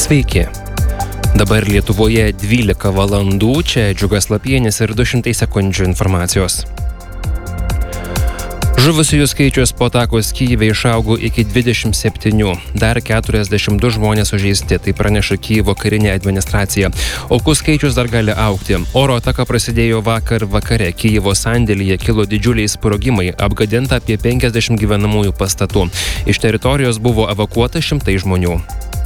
Sveiki. Dabar Lietuvoje 12 valandų, čia Džiugas Lapienis ir 200 sekundžių informacijos. Žuvusiųjų skaičius po atakos Kyjive išaugo iki 27, dar 42 žmonės sužeisti, tai praneša Kyjivo karinė administracija. Aukų skaičius dar gali augti. Oro ataka prasidėjo vakar vakare. Kyjivo sandėlyje kilo didžiuliai sprogimai, apgadinta apie 50 gyvenamųjų pastatų. Iš teritorijos buvo evakuota šimtai žmonių.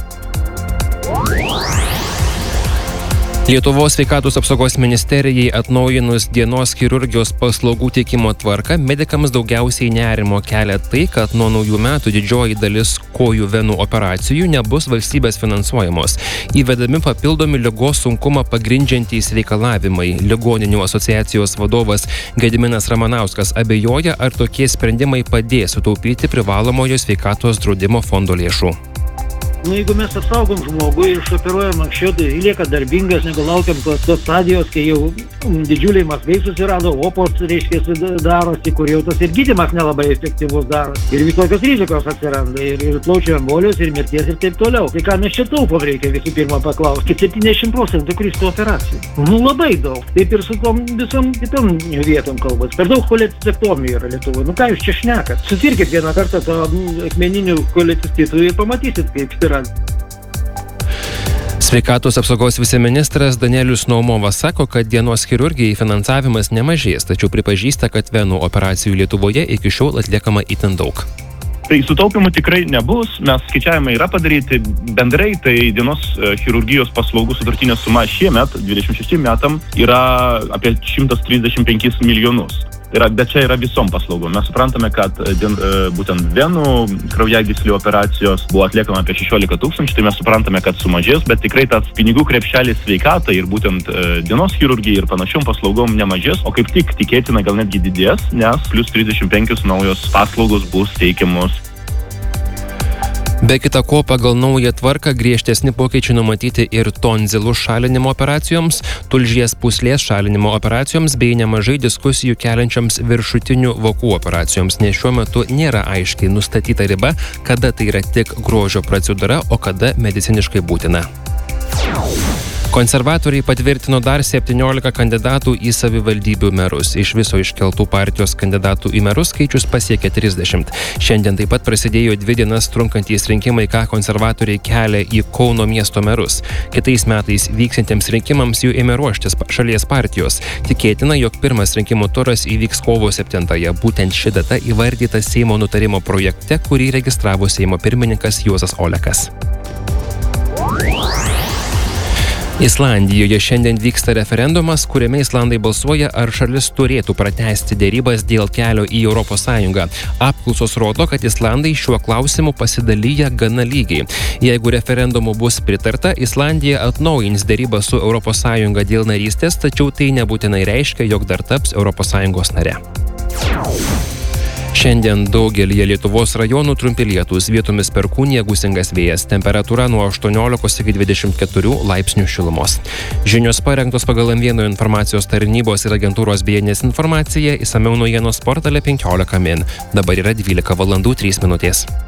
Lietuvos sveikatos apsaugos ministerijai atnaujinus dienos chirurgijos paslaugų teikimo tvarką, medikams daugiausiai nerimo kelia tai, kad nuo naujų metų didžioji dalis kojų venų operacijų nebus valstybės finansuojamos. Įvedami papildomi ligos sunkumą pagrindžiantys reikalavimai. Ligoninių asociacijos vadovas Gediminas Ramanauskas abejoja, ar tokie sprendimai padės sutaupyti privalomojo sveikatos draudimo fondo lėšų. Jeigu mes apsaugom žmogų ir išoperuojam anksčiau, tai lieka darbingas, negu laukiam tos stadijos, kai jau didžiuliai mazgai susirado, opos, darosi, kur jau tas ir gydymas nelabai efektyvus darosi. Ir visokios rizikos atsiranda, ir plaučių embolijos, ir mirties, ir taip toliau. Tai ką mes čia taupom, reikia visų pirma paklausti. 70% kristų operacijų. Labai daug. Taip ir su tom visom kitom vietom kalbas. Per daug cholecistectomijų yra Lietuvoje. Ką jūs čia šnekat? Susirkit vieną kartą to akmeninių cholecistų ir pamatysit, kaip yra. Sveikatos apsaugos viceministras Danielius Naumovas sako, kad dienos chirurgijai finansavimas nemažės, tačiau pripažįsta, kad venų operacijų Lietuvoje iki šiol atliekama itin daug. Tai sutaupimų tikrai nebus, mes skaičiavimai yra padaryti bendrai, tai dienos chirurgijos paslaugų sutartinė suma šiemet, 26 metam, yra apie 135 milijonus. Bet čia yra visom paslaugom. Mes suprantame, kad būtent venų kraujagyslių operacijos buvo atliekama apie 16 000, tai mes suprantame, kad sumažės, bet tikrai tas pinigų krepšelis sveikatai ir būtent dienos chirurgijai ir panašiom paslaugom nemažės, o kaip tik tikėtina gal netgi didės, nes plus 35 naujos paslaugos bus teikiamos. Be kita ko, pagal naują tvarką griežtesni pokyčiai numatyti ir tonzilų šalinimo operacijoms, tulžies pūslės šalinimo operacijoms bei nemažai diskusijų keliančioms viršutinių vokų operacijoms, nes šiuo metu nėra aiškiai nustatyta riba, kada tai yra tik grožio procedūra, o kada mediciniškai būtina. Konservatoriai patvirtino dar 17 kandidatų į savivaldybių merus. Iš viso iškeltų partijos kandidatų į merus skaičius pasiekė 30. Šiandien taip pat prasidėjo 2 dienas trunkantys rinkimai, ką konservatoriai kelia į Kauno miesto merus. Kitais metais vyksiantiems rinkimams jų ėmė ruoštis šalies partijos. Tikėtina, jog pirmas rinkimų turas įvyks kovo 7-ąją. Būtent ši data įvardyta Seimo nutarimo projekte, kurį registravo Seimo pirmininkas Juozas Olekas. Islandijoje šiandien vyksta referendumas, kuriame islandai balsuoja, ar šalis turėtų pratęsti dėrybas dėl kelio į Europos Sąjungą. Apklausos rodo, kad islandai šiuo klausimu pasidalyja gana lygiai. Jeigu referendumu bus pritarta, Islandija atnaujins dėrybas su Europos Sąjunga dėl narystės, tačiau tai nebūtinai reiškia, jog dar taps Europos Sąjungos nare. Šiandien daugelyje Lietuvos rajonų trumpi lietūs, vietomis perkūnija, gūsingas vėjas, temperatūra nuo 18 iki 24 laipsnių šilumos. Žinios parengtos pagal M1 informacijos tarnybos ir agentūros BNS informacija, išsamiau naujienos portale 15 min. Dabar yra 12 valandų 3 minutės.